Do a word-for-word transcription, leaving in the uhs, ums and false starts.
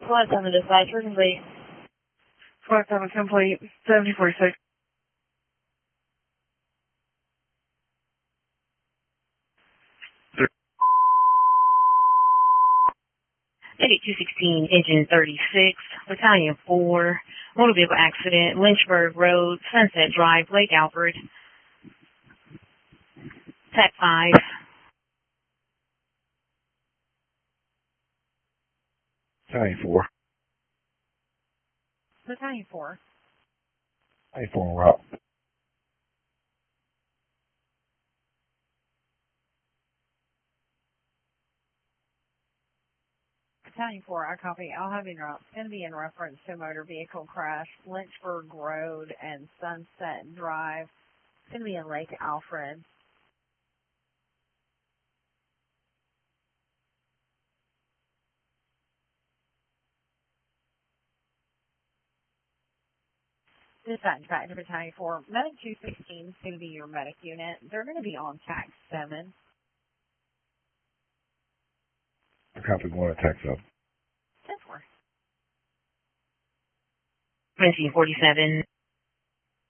Flight seven dispatcher, complete. Flight seven complete, seventy forty-six. eighty-two sixteen, engine thirty-six, Battalion four, motor vehicle accident, Lynchburg Road, Sunset Drive, Lake Alfred. T A C five. Battalion four. Battalion four. Battalion four en route. Battalion four, I copy. I'll have you know. It's going to be in reference to a motor vehicle crash, Lynchburg Road and Sunset Drive. It's going to be in Lake Alfred. Dispatch back to Battalion four. Medic two sixteen is going to be your medic unit. They're going to be on T A C seven. Copy one attack sub. ten four. nineteen forty-seven.